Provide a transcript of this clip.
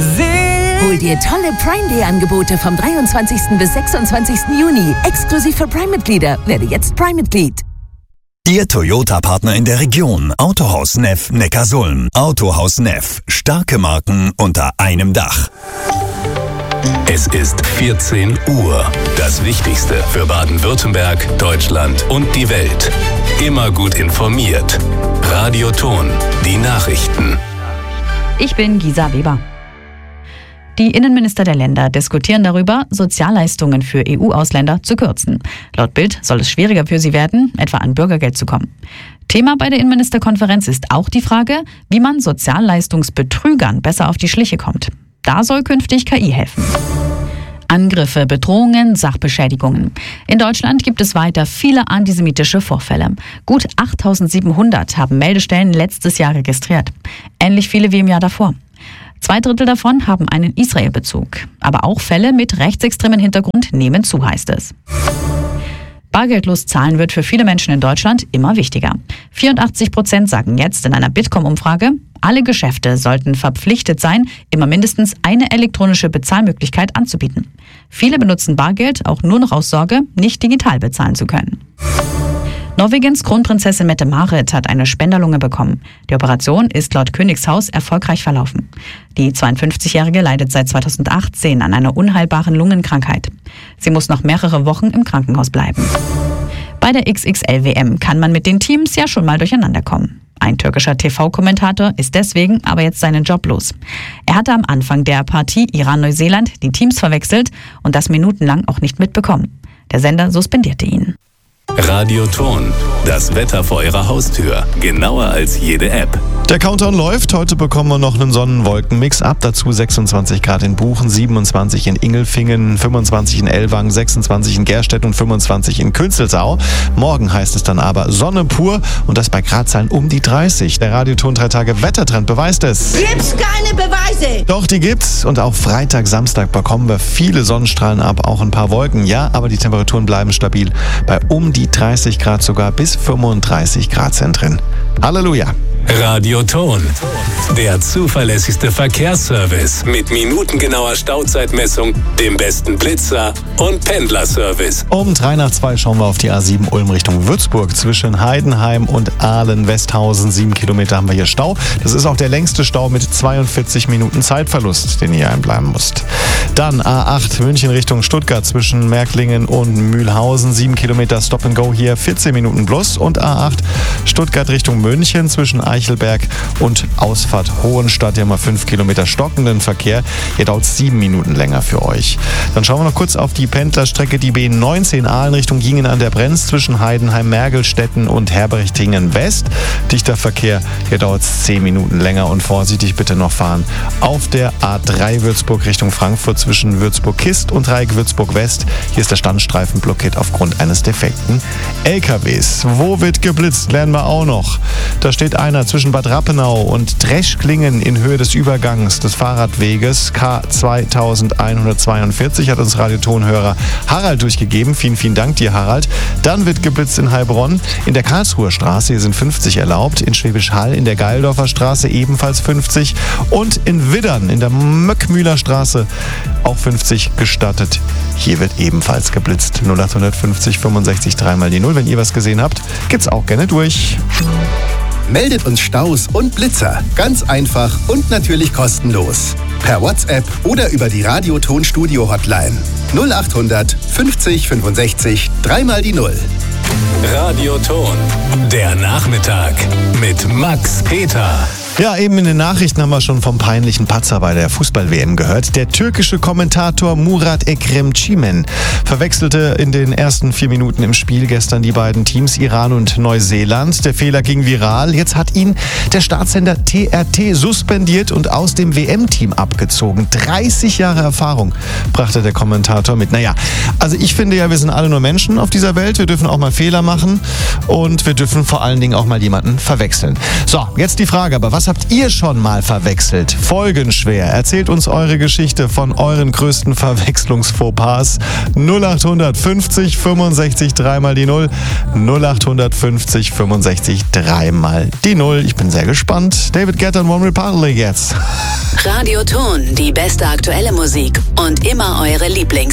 Hol dir tolle Prime Day Angebote vom 23. bis 26. Juni. Exklusiv für Prime-Mitglieder. Werde jetzt Prime-Mitglied. Ihr Toyota-Partner in der Region. Autohaus Neff Neckarsulm. Autohaus Neff. Starke Marken unter einem Dach. Es ist 14 Uhr. Das Wichtigste für Baden-Württemberg, Deutschland und die Welt. Immer gut informiert. Radio Ton. Die Nachrichten. Ich bin Gisa Weber. Die Innenminister der Länder diskutieren darüber, Sozialleistungen für EU-Ausländer zu kürzen. Laut Bild soll es schwieriger für sie werden, etwa an Bürgergeld zu kommen. Thema bei der Innenministerkonferenz ist auch die Frage, wie man Sozialleistungsbetrügern besser auf die Schliche kommt. Da soll künftig KI helfen. Angriffe, Bedrohungen, Sachbeschädigungen. In Deutschland gibt es weiter viele antisemitische Vorfälle. Gut 8.700 haben Meldestellen letztes Jahr registriert. Ähnlich viele wie im Jahr davor. 2/3 davon haben einen Israel-Bezug. Aber auch Fälle mit rechtsextremen Hintergrund nehmen zu, heißt es. Bargeldlos zahlen wird für viele Menschen in Deutschland immer wichtiger. 84% sagen jetzt in einer Bitkom-Umfrage, alle Geschäfte sollten verpflichtet sein, immer mindestens eine elektronische Bezahlmöglichkeit anzubieten. Viele benutzen Bargeld auch nur noch aus Sorge, nicht digital bezahlen zu können. Norwegens Kronprinzessin Mette-Marit hat eine Spenderlunge bekommen. Die Operation ist laut Königshaus erfolgreich verlaufen. Die 52-Jährige leidet seit 2018 an einer unheilbaren Lungenkrankheit. Sie muss noch mehrere Wochen im Krankenhaus bleiben. Bei der XXL-WM kann man mit den Teams ja schon mal durcheinander kommen. Ein türkischer TV-Kommentator ist deswegen aber jetzt seinen Job los. Er hatte am Anfang der Partie Iran-Neuseeland die Teams verwechselt und das minutenlang auch nicht mitbekommen. Der Sender suspendierte ihn. Radio Ton. Das Wetter vor Ihrer Haustür. Genauer als jede App. Der Countdown läuft. Heute bekommen wir noch einen Sonnenwolkenmix ab. Dazu 26 Grad in Buchen, 27 in Ingelfingen, 25 in Ellwangen, 26 in Gerstedt und 25 in Künzelsau. Morgen heißt es dann aber Sonne pur und das bei Gradzahlen um die 30. Der Radioton 3 Tage Wettertrend beweist es. Gibt's keine Beweise! Doch, die gibt's. Und auch Freitag, Samstag bekommen wir viele Sonnenstrahlen ab, auch ein paar Wolken. Ja, aber die Temperaturen bleiben stabil. Bei um die 30 Grad sogar bis 35 Grad sind drin. Halleluja! Radio Ton. Der zuverlässigste Verkehrsservice mit minutengenauer Stauzeitmessung, dem besten Blitzer und Pendlerservice. Um 3:02 schauen wir auf die A7 Ulm Richtung Würzburg. Zwischen Heidenheim und Ahlen-Westhausen 7 Kilometer haben wir hier Stau. Das ist auch der längste Stau mit 42 Minuten Zeitverlust, den ihr einbleiben musst. Dann A8 München Richtung Stuttgart zwischen Märklingen und Mühlhausen 7 Kilometer Stop and Go hier 14 Minuten plus. Und A8 Stuttgart Richtung München zwischen Eichelberg und Ausfahrt Hohenstadt. Hier haben wir 5 Kilometer stockenden Verkehr. Hier dauert es 7 Minuten länger für euch. Dann schauen wir noch kurz auf die Pendlerstrecke, die B19 Aalen Richtung Gingen an der Brenz zwischen Heidenheim, Mergelstetten und Herberchtingen West. Dichter Verkehr, hier dauert es 10 Minuten länger und vorsichtig bitte noch fahren. Auf der A3 Würzburg Richtung Frankfurt zwischen Würzburg-Kist und Dreieck Würzburg-West. Hier ist der Standstreifen blockiert aufgrund eines defekten LKWs. Wo wird geblitzt, lernen wir auch noch. Da steht einer zwischen Bad Rappenau und Dreschklingen in Höhe des Übergangs des Fahrradweges K2142, hat uns Radiotonhörer Harald durchgegeben. Vielen, vielen Dank dir, Harald. Dann wird geblitzt in Heilbronn, in der Karlsruher Straße, hier sind 50 erlaubt, in Schwäbisch Hall, in der Geildorfer Straße ebenfalls 50 und in Widdern, in der Möckmühler Straße auch 50 gestattet. Hier wird ebenfalls geblitzt. 0850 65 3 × 0. Wenn ihr was gesehen habt, geht's auch gerne durch. Meldet uns Staus und Blitzer. Ganz einfach und natürlich kostenlos. Per WhatsApp oder über die Radioton-Studio-Hotline. 0800 50 65 3 × 0. Radio Ton. Der Nachmittag mit Max Peter. Ja, eben in den Nachrichten haben wir schon vom peinlichen Patzer bei der Fußball-WM gehört. Der türkische Kommentator Murat Ekrem Çimen verwechselte in den ersten 4 Minuten im Spiel gestern die beiden Teams Iran und Neuseeland. Der Fehler ging viral. Jetzt hat ihn der Staatssender TRT suspendiert und aus dem WM-Team abgezogen. 30 Jahre Erfahrung brachte der Kommentator mit. Naja, also ich finde ja, wir sind alle nur Menschen auf dieser Welt. Wir dürfen auch mal Fehler machen und wir dürfen vor allen Dingen auch mal jemanden verwechseln. So, jetzt die Frage, aber was Was habt ihr schon mal verwechselt? Folgenschwer. Erzählt uns eure Geschichte von euren größten Verwechslungsfauxpas. 0800 50 65 3 die 0. 0800 50 65 3 die 0. Ich bin sehr gespannt. David Guetta und One Republic jetzt. Radioton, die beste aktuelle Musik und immer eure Lieblings